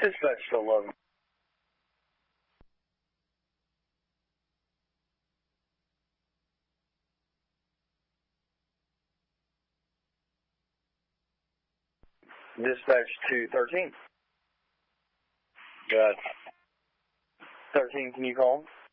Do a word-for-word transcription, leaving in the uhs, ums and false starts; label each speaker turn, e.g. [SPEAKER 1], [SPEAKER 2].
[SPEAKER 1] Dispatch to eleven. Dispatch to thirteen.
[SPEAKER 2] Good.
[SPEAKER 1] thirteen, can you call him?